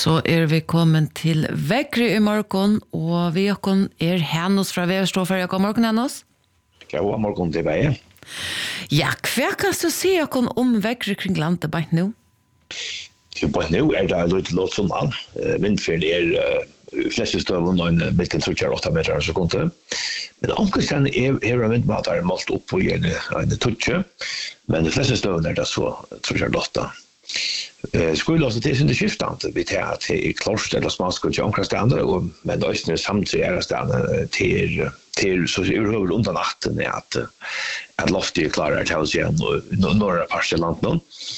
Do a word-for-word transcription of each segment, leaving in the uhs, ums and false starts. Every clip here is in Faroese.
Så er vi kommet til Vekri i morgen, og vi er Hennos fra Veverstoffer. Jeg kommer morgen, Hennos. Ja, god morgen til meg. Ja, hva kan du si om Vekri kring landet bare nå? Jo, bare nå er det litt låt som man. Vindfjell er fleste støven og en midten trutjer åtta meter sekunder. Men omkring er her en vindmat er målt opp på en, en trutjer, men de fleste støven er det så trutjer åtta. Eh skulle också till sin skiftande vi tar till kloster eller smaskor till omkring och men då är det samtidigt är det till till så över under natten är att att loftet klarar att hos igen och några par land nu.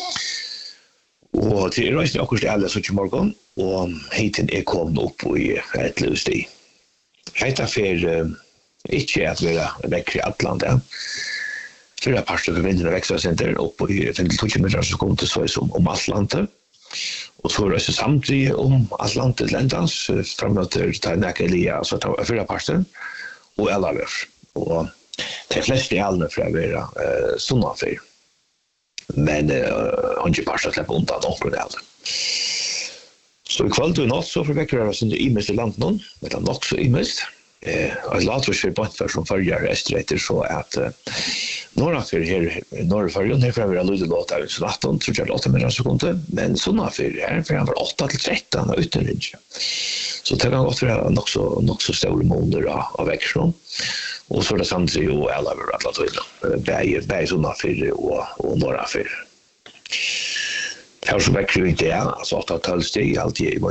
Och till rösten också det alla så till morgon och hiten är kom upp i ett lustig. Heter för inte att vara väck i Atlanten. Fyra parter för vinden växer center upp i tjugo meter sekunder så som om Atlanten. Och så rör sig samtidigt om Atlanten ländans framåt till Tainakalia så tar fyra parter och Elavers. Och de flesta är alla för att vara eh, sådana för. Men har inte parter släppa undan någon del. Så i kväll och natt så förväcker jag oss inte i mest i landet, men också i mest. Eh, jag låter oss för bort som följer estretter så att eh, några för här några för ju här för att låta låta ut så att tror jag låta mer sekunder men såna för här för han var åtta till tretton utanringe. Så det kan också vara nog så nog så stora månader av växeln. Och så är det samtidigt och alla över att låta ut. Bäj bäj såna för och och några för. Jag så växer inte ja så att ta steg alltid